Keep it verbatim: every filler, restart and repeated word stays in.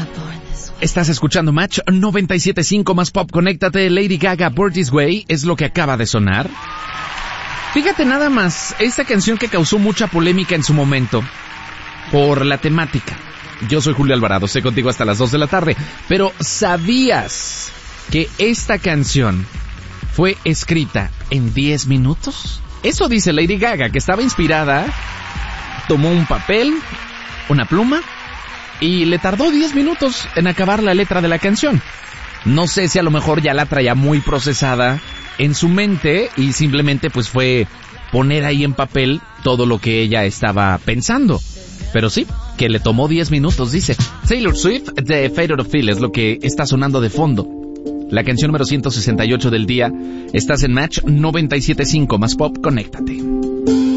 Estás escuchando Match noventa y siete punto cinco más pop. Conéctate. Lady Gaga, Born This Way es lo que acaba de sonar. Fíjate nada más, esta canción que causó mucha polémica en su momento por la temática. Yo soy Julio Alvarado, estoy contigo hasta las dos de la tarde. Pero ¿sabías que esta canción fue escrita en diez minutos? Eso dice Lady Gaga, que estaba inspirada, tomó un papel, una pluma, y le tardó diez minutos en acabar la letra de la canción. No sé si a lo mejor ya la traía muy procesada en su mente y simplemente pues fue poner ahí en papel todo lo que ella estaba pensando. Pero sí, que le tomó diez minutos, dice. Taylor Swift de Fade to Feel es lo que está sonando de fondo. La canción número ciento sesenta y ocho del día. Estás en Match noventa y siete punto cinco más pop. Conéctate.